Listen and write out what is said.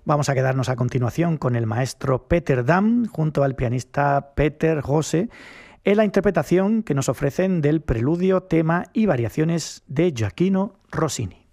Vamos a quedarnos a continuación con el maestro Peter Dam junto al pianista Peter Rose en la interpretación que nos ofrecen del preludio, tema y variaciones de Gioachino Rossini.